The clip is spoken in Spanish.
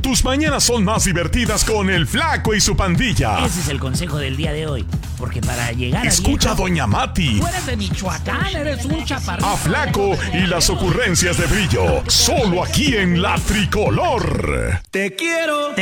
tus mañanas son más divertidas con el Flaco y su pandilla. Ese es el consejo del día de hoy. Porque para llegar a Escucha a Doña Mati. Tú eres de Michoacán, eres un chaparrito. A Flaco y las ocurrencias de Brillo. Solo aquí en La Tricolor. Te quiero.